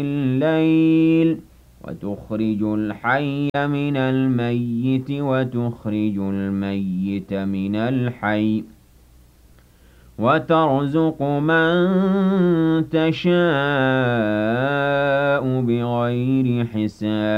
الليل وتخرج الحي من الميت وتخرج الميت من الحي وترزق من تشاء بغير حساب